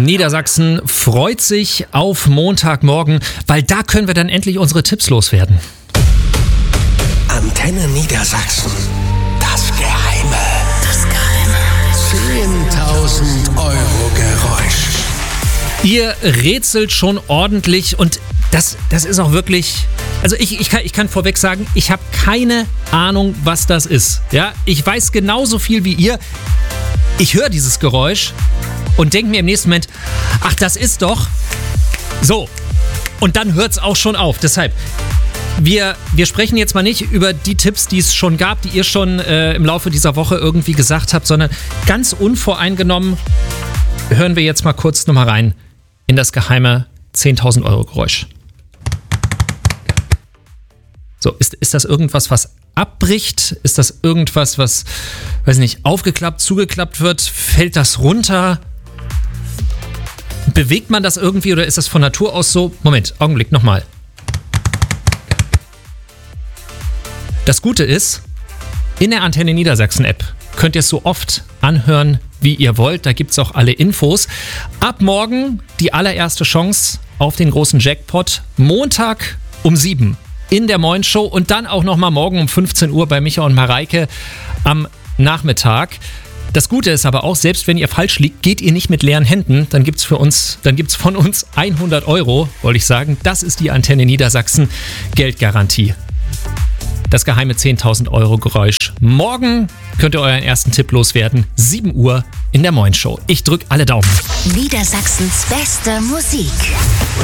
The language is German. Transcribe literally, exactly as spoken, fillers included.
Niedersachsen freut sich auf Montagmorgen, weil da können wir dann endlich unsere Tipps loswerden. Antenne Niedersachsen. Das Geheime. Das Geheime. zehntausend Euro Geräusch. Ihr rätselt schon ordentlich und das, das ist auch wirklich... Also ich, ich, kann, ich kann vorweg sagen, ich habe keine Ahnung, was das ist. Ja, ich weiß genauso viel wie ihr. Ich höre dieses Geräusch und denke mir im nächsten Moment, ach, das ist doch so. Und dann hört es auch schon auf. Deshalb, wir, wir sprechen jetzt mal nicht über die Tipps, die es schon gab, die ihr schon äh, im Laufe dieser Woche irgendwie gesagt habt, sondern ganz unvoreingenommen hören wir jetzt mal kurz nochmal rein in das geheime zehntausend Euro Geräusch. So, ist, ist das irgendwas, was abbricht? Ist das irgendwas, was, weiß nicht, aufgeklappt, zugeklappt wird? Fällt das runter? Bewegt man das irgendwie oder ist das von Natur aus so? Moment, Augenblick, nochmal. Das Gute ist, in der Antenne Niedersachsen App könnt ihr es so oft anhören, wie ihr wollt. Da gibt es auch alle Infos. Ab morgen die allererste Chance auf den großen Jackpot. Montag um sieben. In der Moin Show und dann auch nochmal morgen um fünfzehn Uhr bei Micha und Mareike am Nachmittag. Das Gute ist aber auch, selbst wenn ihr falsch liegt, geht ihr nicht mit leeren Händen. Dann gibt's für uns, dann gibt's von uns hundert Euro, wollte ich sagen. Das ist die Antenne Niedersachsen Geldgarantie. Das geheime zehntausend Euro Geräusch. Morgen könnt ihr euren ersten Tipp loswerden. sieben Uhr in der Moin Show. Ich drück alle Daumen. Niedersachsens beste Musik.